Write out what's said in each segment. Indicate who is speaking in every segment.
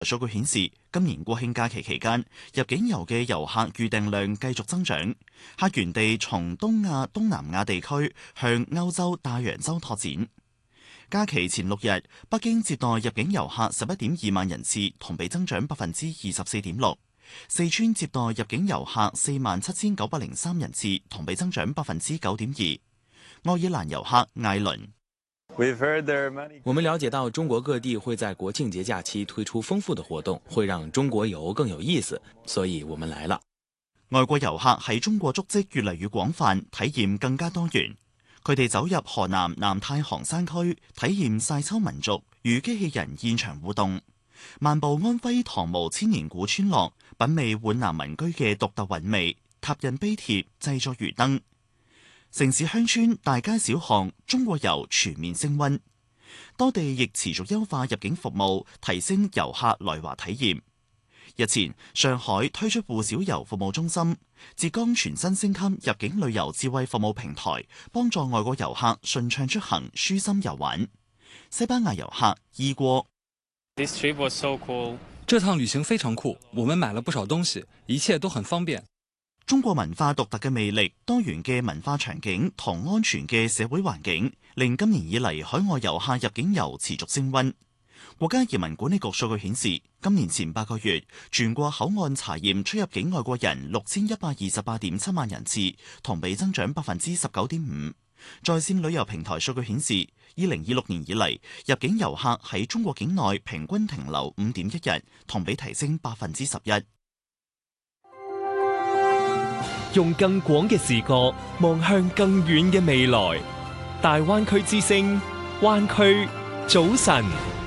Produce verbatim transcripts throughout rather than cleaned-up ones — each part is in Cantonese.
Speaker 1: 數據顯示，今年國慶假期期間，入境遊嘅遊客預訂量繼續增長，客源地從東亞、東南亞地區向歐洲、大洋洲拓展。假期前六日，北京接待入境遊客十一點二萬人次，同比增長百分之二十四點六；四川接待入境遊客四萬七千九百零三人次，同比增長百分之九點二。愛爾蘭遊客艾倫。
Speaker 2: 我們了解到中國各地會在國慶節假期推出豐富的活動，會讓中國遊更有意思，所以我們來了。
Speaker 1: 外國遊客喺中國足跡越嚟越廣泛，體驗更加多元。佢哋走入河南南太行山區，體驗晒秋民族與機器人現場互動，漫步安徽唐墓千年古村落，品味皖南民居嘅獨特韻味，拓印碑帖，製作魚燈。城市鄉村大街小巷，中國遊全面升溫。多地亦持續優化入境服務，提升遊客來華體驗。日前，上海推出滬小遊服務中心，浙江全新升級入境旅遊智慧服務平台，幫助外國遊客順暢出行、舒心遊玩。西班牙遊客伊國，
Speaker 3: This trip was so cool.
Speaker 4: 這趟旅行非常酷，我們買了不少東西，一切都很方便。
Speaker 1: 中國文化獨特嘅魅力、多元嘅文化場景同安全嘅社會環境，令今年以嚟海外遊客入境遊持續升溫。國家移民管理局數據顯示，今年前八個月，全國口岸查驗出入境外國人六千一百二十八點七萬人次，同比增長百分之十九點五。在線旅遊平台數據顯示，二零二六年以嚟，入境遊客喺中國境內平均停留五點一日，同比提升百分之十一。
Speaker 5: 用更廣嘅視角望向更遠嘅未來，大灣區之聲，灣區早晨。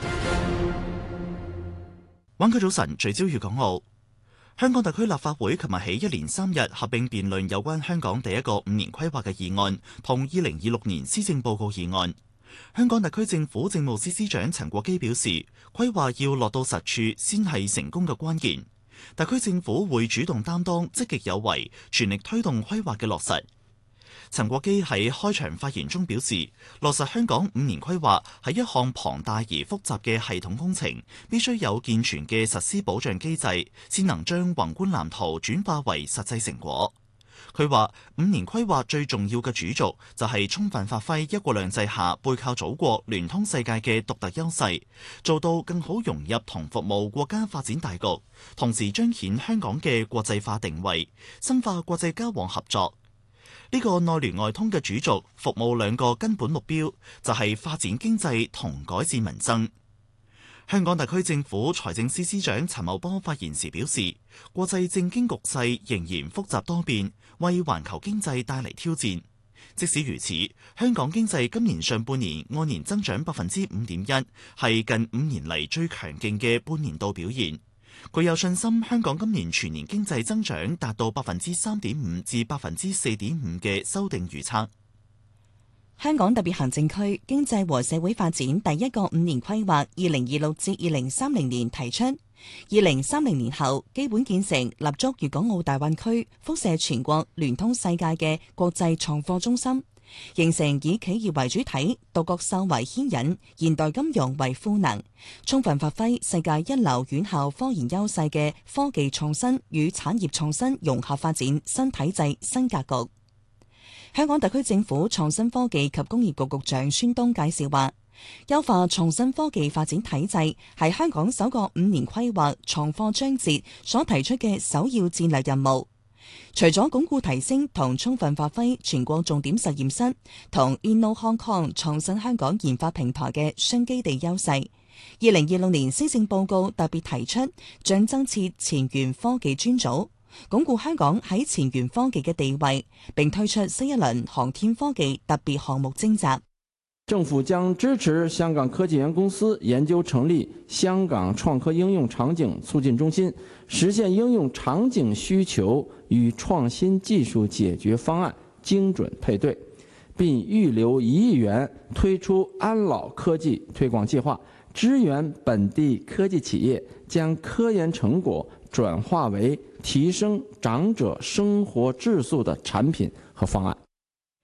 Speaker 1: 灣區早晨聚焦粵港澳。香港特區立法會琴日起一連三日合併辯論有關香港第一個五年規劃嘅議案同二零二六年施政報告議案。香港特區政府政務司司長陳國基表示，規劃要落到實處先係成功嘅關鍵。特區政府會主動擔當，積極有為，全力推動規劃嘅落實。陳國基喺開場發言中表示，落實香港五年規劃係一項龐大而複雜嘅系統工程，必須有健全嘅實施保障機制，先能將宏觀藍圖轉化為實際成果。佢話五年規劃最重要嘅主軸就係充分發揮一國兩制下背靠祖國、聯通世界嘅獨特優勢，做到更好融入同服務國家發展大局，同時彰顯香港嘅國際化定位，深化國際交往合作。呢個內聯外通嘅主軸服務兩個根本目標，就係發展經濟同改善民生。香港特區政府財政司司長陳茂波發言時表示，國際政經局勢仍然複雜多變，為環球經濟帶嚟挑戰。即使如此，香港經濟今年上半年按年增長百分之五點一，係近五年嚟最強勁嘅半年度表現。佢有信心香港今年全年經濟增長達到百分之三點五至百分之四點五嘅修訂預測。
Speaker 6: 香港特別行政區經濟和社會發展第一個五年規劃二零二六至二零三零年提出，二零三零年後基本建成立足粵港澳大灣區，輻射全國、聯通世界嘅國際創科中心，形成以企業為主體、獨角獸為牽引、現代金融為賦能，充分發揮世界一流院校科研優勢嘅科技創新與產業創新融合發展新體制新格局。香港特區政府創新科技及工業局局長孫東介紹話，優化創新科技發展體制係香港首個五年規劃創科章節所提出嘅首要戰略任務。除咗鞏固提升同充分發揮全國重點實驗室同 Inno Hong Kong 創新香港研發平台嘅雙基地優勢，二零二六年施政報告特別提出將增設前沿科技專組，鞏固香港喺前沿科技嘅地位，並推出新一輪航天科技特別項目徵集。
Speaker 7: 政府將支持香港科技園公司研究成立香港創科應用場景促進中心，實現應用場景需求與創新技術解決方案精準配對，並預留一億元推出安老科技推廣計劃，支援本地科技企業將科研成果轉化為提升長者生活質素的產品和方案。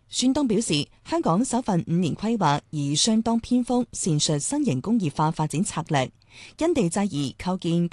Speaker 6: 孫東表示，香港首份五年規劃已相當篇幅闡述新型工業化發展策略，因地制宜構建